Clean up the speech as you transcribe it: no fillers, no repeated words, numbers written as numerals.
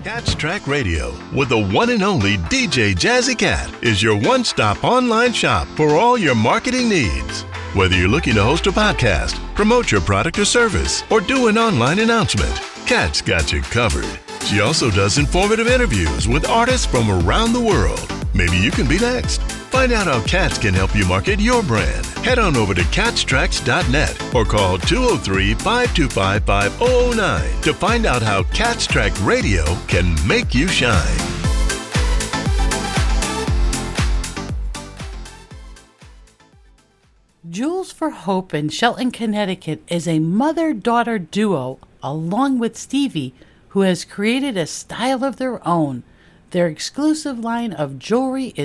Cat's Track Radio with the one and only DJ Jazzy Cat is your one-stop online shop for all your marketing needs. Whether you're looking to host a podcast, promote your product or service, or do an online announcement, Cat's got you covered. She also does informative interviews with artists from around the world. Maybe you can be next. Find out how Cats can help you market your brand. Head on over to catstracks.net or call 203-525-5009 to find out how Cat's Track Radio can make you shine. Jewels for Hope in Shelton, Connecticut is a mother-daughter duo along with Stevie, who has created a style of their own. Their exclusive line of jewelry is